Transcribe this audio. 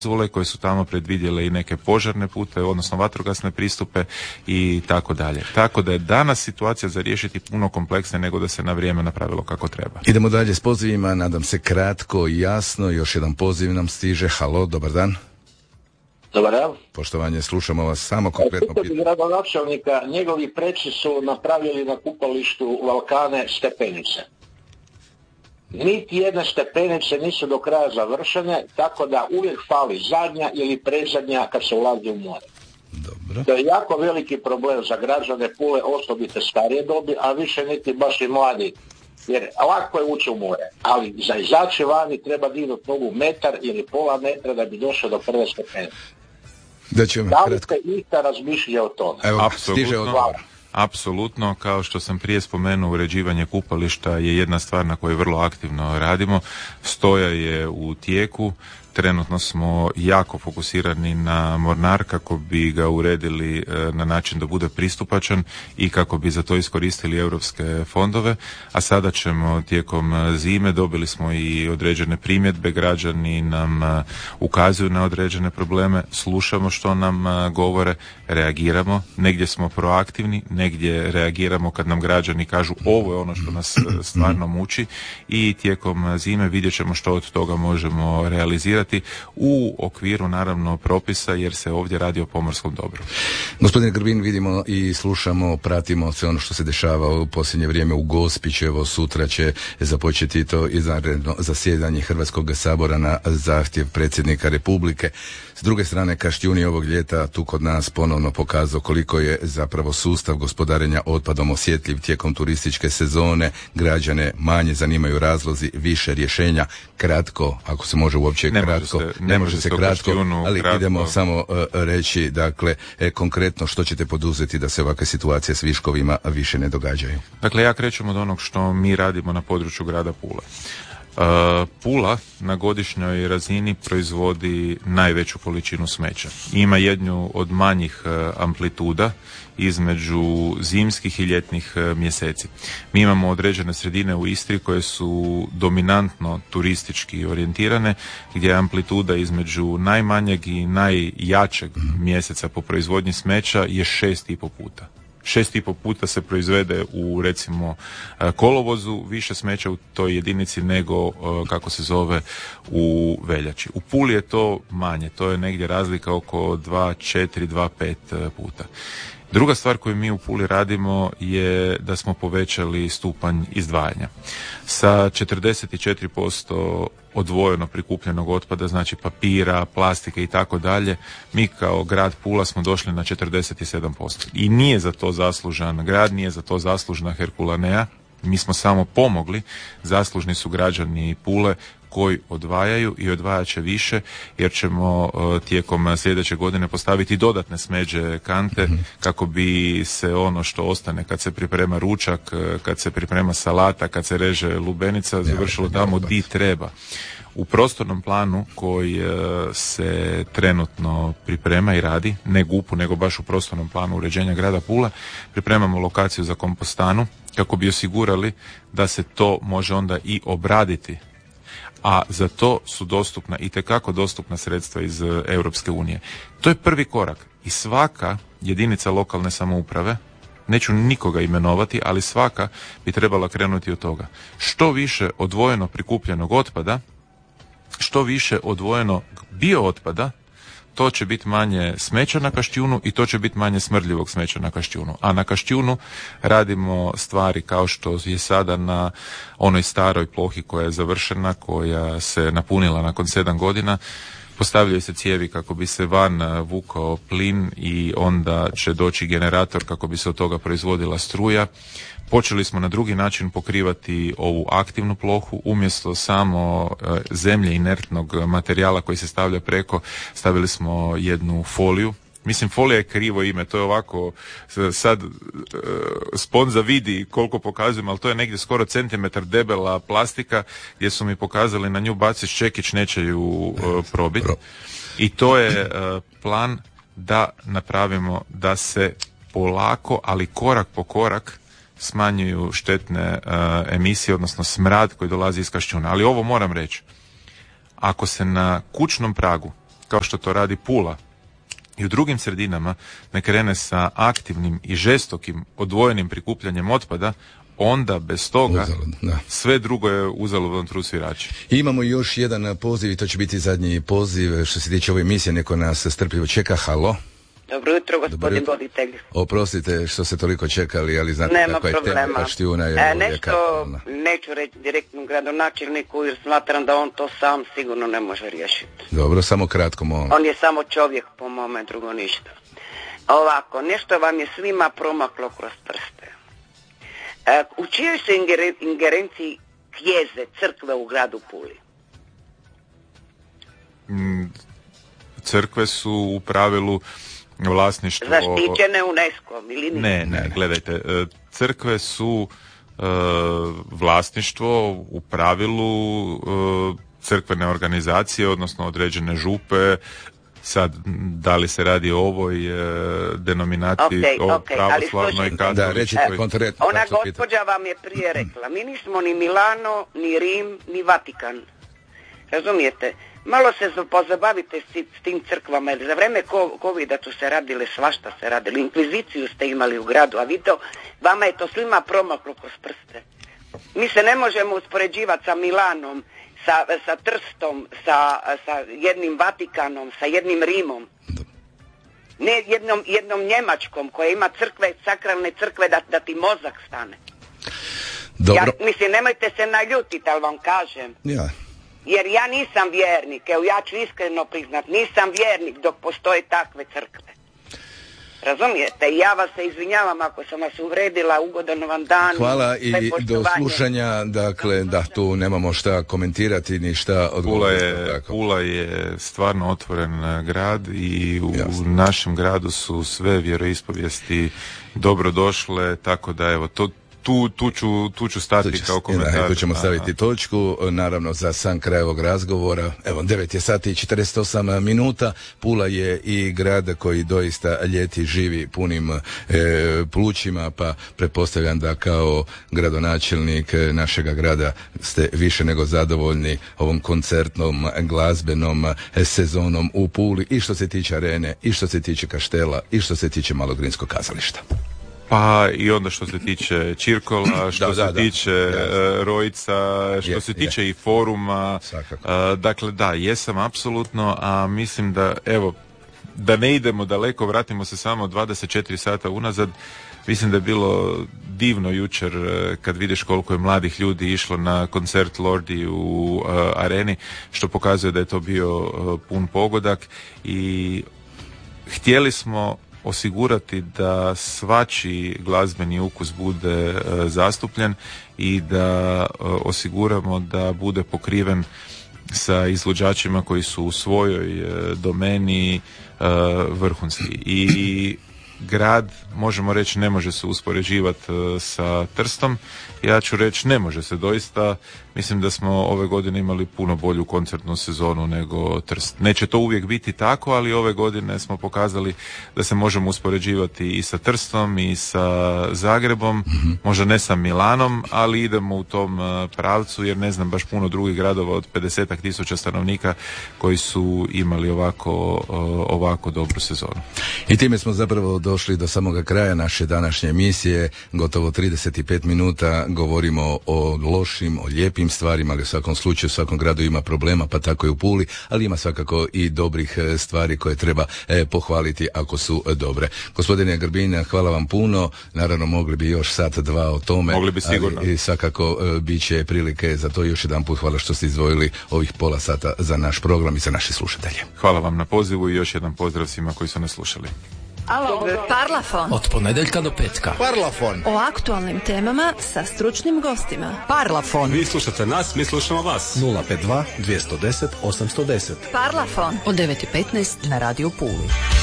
dozvole koje su tamo predvidjele i neke požarne pute, odnosno vatrogasne pristupe i tako dalje. Tako da je danas situacija za riješiti puno kompleksnije nego da se na vrijeme napravilo kako treba. Idemo dalje s pozivima, nadam se kratko i jasno. Još jedan poziv nam stiže. Halo, dobar dan. Dobar dan. Poštovanje, slušamo vas, samo konkretno pitanje. Gradonačelnika, njegovi preci su napravili na kupalištu Valkane stepenice. Niti jedne stepenice nisu do kraja završene, tako da uvijek fali zadnja ili predzadnja kad se ulazi u more. Dobro. To je jako veliki problem za građane Pule, osobite starije dobi, a više niti baš i mladi. Jer lako je ući u more, ali za izaći vani treba dignuti nogu metar ili pola metra da bi došao do prve stepenice. Da li ste ikada razmišljali o tome? Evo, stiže odgovor. Apsolutno, kao što sam prije spomenuo, uređivanje kupališta je jedna stvar na kojoj vrlo aktivno radimo. Stoja je u tijeku. Trenutno smo jako fokusirani na Mornar kako bi ga uredili na način da bude pristupačan i kako bi za to iskoristili europske fondove, a sada ćemo tijekom zime, dobili smo i određene primjedbe, građani nam ukazuju na određene probleme, slušamo što nam govore, reagiramo, negdje smo proaktivni, negdje reagiramo kad nam građani kažu ovo je ono što nas stvarno muči i tijekom zime vidjet ćemo što od toga možemo realizirati u okviru naravno propisa jer se ovdje radi o pomorskom dobru. Gospodine Grbin, vidimo i slušamo, pratimo sve ono što se dešava u posljednje vrijeme u Gospićevo. Sutra će započeti to izvanredno zasjedanje Hrvatskog sabora na zahtjev predsjednika Republike. S druge strane, Kaštjun je ovog ljeta tu kod nas ponovno pokazao koliko je zapravo sustav gospodarenja otpadom osjetljiv tijekom turističke sezone. Građane manje zanimaju razlozi, više rješenja. Kratko, ako se može uopće kratko, ne može se kratko, ali kratko. Idemo samo reći, dakle, konkretno što ćete poduzeti da se ovakve situacije s viškovima više ne događaju. Dakle, ja krećem od onog što mi radimo na području grada Pule. Pula na godišnjoj razini proizvodi najveću količinu smeća. Ima jednu od manjih amplituda između zimskih i ljetnih mjeseci. Mi imamo određene sredine u Istri koje su dominantno turistički orijentirane, gdje je amplituda između najmanjeg i najjačeg mjeseca po proizvodnji smeća je 6,5 puta. 6,5 puta se proizvede u recimo kolovozu više smeća u toj jedinici nego kako se zove u veljači. U Puli je to manje, to je negdje razlika oko 2,4, 2,5 puta. Druga stvar koju mi u Puli radimo je da smo povećali stupanj izdvajanja. Sa 44% odvojeno prikupljenog otpada, znači papira, plastike i tako dalje, mi kao grad Pula smo došli na 47%. I nije za to zaslužan grad, nije za to zaslužna Herkulanea, mi smo samo pomogli, zaslužni su građani Pule koji odvajaju i odvajat će više jer ćemo tijekom sljedeće godine postaviti dodatne smeđe kante kako bi se ono što ostane kad se priprema ručak, kad se priprema salata, kad se reže lubenica završilo tamo di treba. U prostornom planu koji se trenutno priprema i radi, ne GUP-u nego baš u prostornom planu uređenja grada Pule, pripremamo lokaciju za kompostanu kako bi osigurali da se to može onda i obraditi, a za to su dostupna, itekako dostupna sredstva iz Europske unije. To je prvi korak i svaka jedinica lokalne samouprave, neću nikoga imenovati, ali svaka bi trebala krenuti od toga. Što više odvojeno prikupljenog otpada, što više odvojeno biootpada, to će biti manje smeća na Kaštjunu i to će biti manje smrdljivog smeća na Kaštjunu. A na Kaštjunu radimo stvari kao što je sada na onoj staroj plohi koja je završena, koja se napunila nakon 7 godina. Postavljaju se cijevi kako bi se van vukao plin i onda će doći generator kako bi se od toga proizvodila struja. Počeli smo na drugi način pokrivati ovu aktivnu plohu, umjesto samo zemlje inertnog materijala koji se stavlja preko, stavili smo jednu foliju. Mislim, folija je krivo ime, to je ovako, sad Sponza vidi koliko pokazujem, ali to je negdje skoro centimetar debela plastika gdje su mi pokazali na nju baciš čekić, neće ju probiti. I to je plan da napravimo da se polako, ali korak po korak smanjuju štetne emisije, odnosno smrad koji dolazi iz Kaštjuna. Ali ovo moram reći, ako se na kućnom pragu kao što to radi Pula i u drugim sredinama ne krene sa aktivnim i žestokim odvojenim prikupljanjem otpada, onda bez toga sve drugo je uzaludno trud svirači. Imamo još jedan poziv i to će biti zadnji poziv što se tiče ove emisije, neko nas strpljivo čeka. Halo. Dobro jutro, gospodin voditelj. Oprostite što ste toliko čekali, ali znate kako je tema Kaštijuna je nešto neću reći direktnom gradonačelniku jer smatram da on to sam sigurno ne može riješiti. Dobro, samo kratko molim. On je samo čovjek po mome, drugo ništa. Ovako, nešto vam je svima promaklo kroz prste. U čijoj se ingerenciji knjeze, crkve u gradu Puli? Crkve su u pravilu vlasništvo... Zaštićene UNESCO-om ili nije? Ne, gledajte, crkve su vlasništvo u pravilu crkvene organizacije, odnosno određene župe. Sad, da li se radi o ovoj denominaciji, o pravoslavnoj katoličkoj... Ona gospođa vam je prije rekla, mi nismo ni Milano, ni Rim, ni Vatikan. Razumijete? Malo se pozabavite s tim crkvama, jer za vreme covida tu se radile, svašta se radile, inkviziciju ste imali u gradu, a vi to, vama je to svima promaklo kroz prste. Mi se ne možemo uspoređivati sa Milanom, sa Trstom, sa jednim Vatikanom, sa jednim Rimom. Ne jednom Njemačkom koja ima crkve, sakralne crkve da ti mozak stane. Dobro. Mislim, nemojte se naljutiti, ali vam kažem. Ja. Jer ja nisam vjernik, evo ja ću iskreno priznat, nisam vjernik dok postoje takve crkve. Razumijete? Ja vas se izvinjavam ako sam vas uvredila, ugodan vam dan. Hvala i do slušanja, dakle da tu nemamo šta komentirati ni šta odgovoriti. Pula je stvarno otvoren grad i u našem gradu su sve vjeroispovijesti dobrodošle, tako da evo tu ću stati kao komentar. Tu ćemo staviti točku, naravno za sam kraj ovog razgovora. Evo, 9 je sati i 48 minuta. Pula je i grad koji doista ljeti živi punim plućima, pa pretpostavljam da kao gradonačelnik našega grada ste više nego zadovoljni ovom koncertnom, glazbenom sezonom u Puli i što se tiče arene, i što se tiče kaštela, i što se tiče Malogrinskog kazališta. Pa i onda što se tiče Čirkola, što se tiče Rojca, što se tiče i foruma. Dakle, da, jesam apsolutno, a mislim da, evo, da ne idemo daleko, vratimo se samo 24 sata unazad. Mislim da je bilo divno jučer kad vidiš koliko je mladih ljudi išlo na koncert Lordi u areni, što pokazuje da je to bio pun pogodak i htjeli smo osigurati da svačiji glazbeni ukus bude zastupljen i da osiguramo da bude pokriven sa izvođačima koji su u svojoj domeni vrhunski. I grad, možemo reći, ne može se uspoređivati sa Trstom. Ja ću reći, ne može se doista. Mislim da smo ove godine imali puno bolju koncertnu sezonu nego Trst. Neće to uvijek biti tako, ali ove godine smo pokazali da se možemo uspoređivati i sa Trstom i sa Zagrebom, možda ne sa Milanom, ali idemo u tom pravcu, jer ne znam baš puno drugih gradova od 50.000 stanovnika koji su imali ovako dobru sezonu. I time smo zapravo došli do samoga kraja naše današnje emisije. Gotovo 35 minuta govorimo o lošim, o lijepim stvarima, ali u svakom slučaju, u svakom gradu ima problema, pa tako i u Puli, ali ima svakako i dobrih stvari koje treba pohvaliti ako su dobre. Gospodine Grbin, hvala vam puno. Naravno, mogli bi još sat, dva o tome. Mogli bi sigurno. Ali svakako bit će prilike za to. Još jedan put hvala što ste izdvojili ovih pola sata za naš program i za naše slušatelje. Hvala vam na pozivu i još jedan pozdrav svima koji su nas slušali. Alo, Parlafon. Od ponedjeljka do petka. Parlafon. O aktualnim temama sa stručnim gostima. Parlafon. Vi slušate nas, mi slušamo vas. 052 210 810. Parlafon. Od 9:15 na Radio Puli.